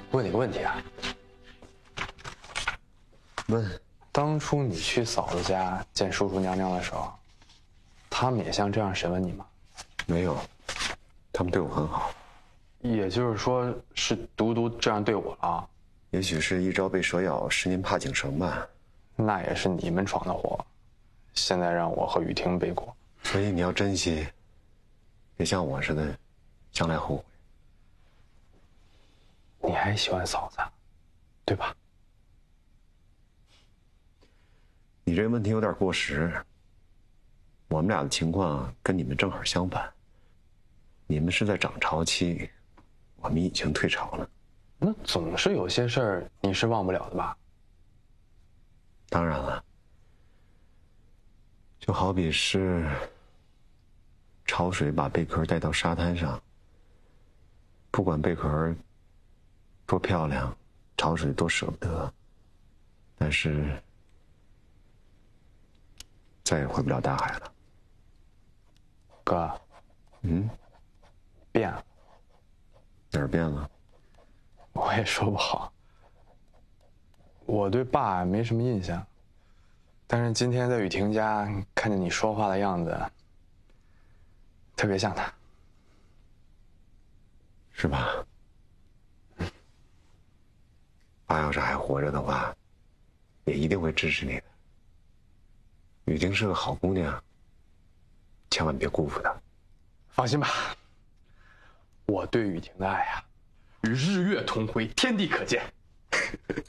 问你个问题啊。 问。 当初你去嫂子家见叔叔娘娘的时候，他们也像这样审问你吗？ 没有，他们对我很好。 也就是说，是独独这样对我了？ 也许是一朝被蛇咬，10年怕井绳吧。 那也是你们闯的祸，现在让我和雨婷背锅。 所以你要珍惜，别像我似的，将来后悔。 你还喜欢嫂子，对吧？ 你这个问题有点过时。我们俩的情况跟你们正好相反，你们是在涨潮期，我们已经退潮了。 那总是有些事儿你是忘不了的吧？ 当然了，就好比是潮水把贝壳带到沙滩上，不管贝壳多漂亮，潮水多舍不得，但是再也回不了大海了。 哥，变了。 哪儿变了？ 我也说不好。我对爸没什么印象，但是今天在雨婷家看见你说话的样子，特别像他。 是吧？爸要是还活着的话，也一定会支持你的。雨婷是个好姑娘，千万别辜负她。 放心吧，我对雨婷的爱啊，与日月同辉，天地可见。